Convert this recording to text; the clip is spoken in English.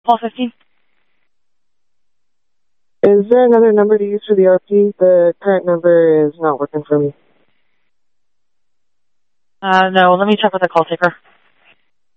Call 15. Is there another number to use for the RP? The current number is not working for me. No, let me check with the call taker.